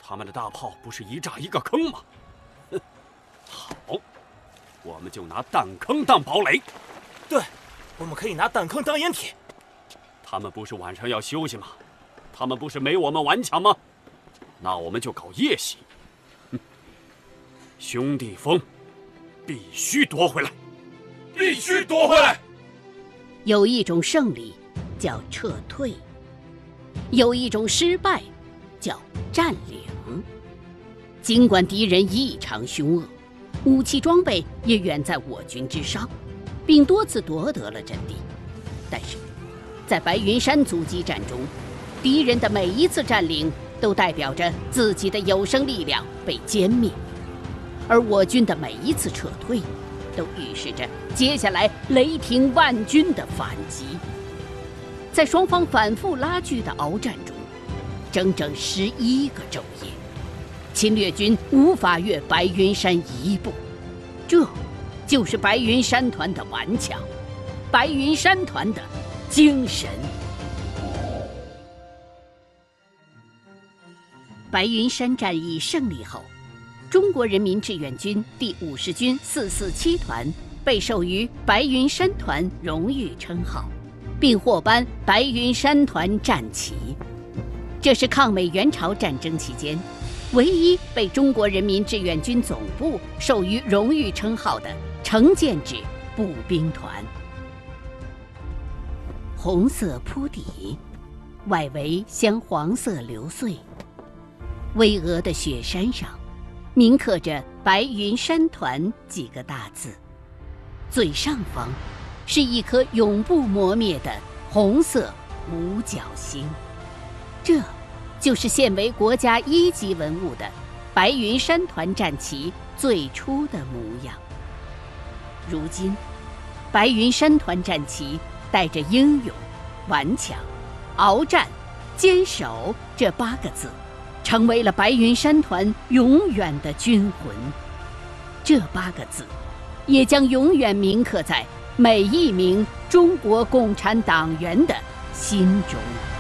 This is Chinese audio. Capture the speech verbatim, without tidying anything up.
他们的大炮不是一炸一个坑吗？哼，好，我们就拿弹坑当堡垒。 对，我们可以拿弹坑当掩体。 他们不是晚上要休息吗？他们不是没我们顽强吗？那我们就搞夜袭。哼，兄弟峰必须夺回来， 必须夺回来。 有一种胜利叫撤退，有一种失败叫占领。尽管敌人异常凶恶，武器装备也远在我军之上，并多次夺得了阵地，但是在白云山阻击战中，敌人的每一次占领都代表着自己的有生力量被歼灭，而我军的每一次撤退都预示着接下来雷霆万钧的反击。在双方反复拉锯的鏖战中，整整十一个昼夜，侵略军无法越白云山一步。这就是白云山团的顽强，白云山团的精神。白云山战役胜利后，中国人民志愿军第五十军四四七团被授予白云山团荣誉称号，并获颁白云山团战旗。这是抗美援朝战争期间唯一被中国人民志愿军总部授予荣誉称号的成建制步兵团。红色铺底，外围镶黄色流穗，巍峨的雪山上铭刻着白云山团几个大字，最上方是一颗永不磨灭的红色五角星。这就是现为国家一级文物的白云山团战旗最初的模样。如今，白云山团战旗带着英勇、顽强、鏖战、坚守这八个字，成为了白云山团永远的军魂。这八个字，也将永远铭刻在每一名中国共产党员的心中。